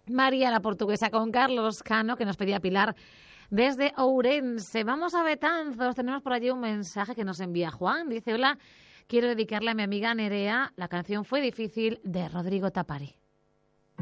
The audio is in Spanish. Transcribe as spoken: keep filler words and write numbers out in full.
María la Portuguesa con Carlos Cano, que nos pedía Pilar desde Ourense. Vamos a Betanzos, tenemos por allí un mensaje que nos envía Juan. Dice, hola, quiero dedicarle a mi amiga Nerea la canción Fue difícil de Rodrigo Tapari.